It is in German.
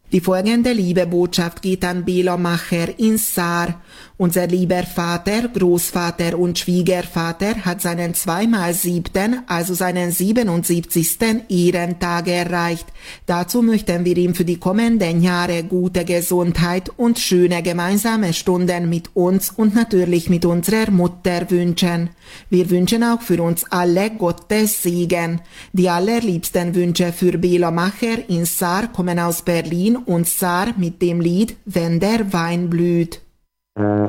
Die folgende Liebebotschaft geht an Bela Macher in Saar. Unser lieber Vater, Großvater und Schwiegervater hat seinen 2x7., also seinen 77. Ehrentag erreicht. Dazu möchten wir ihm für die kommenden Jahre gute Gesundheit und schöne gemeinsame Stunden mit uns und natürlich mit unserer Mutter wünschen. Wir wünschen auch für uns alle Gottes Segen. Die allerliebsten Wünsche für Bela Macher in Saar kommen aus Berlin und Saar mit dem Lied Wenn der Wein blüht.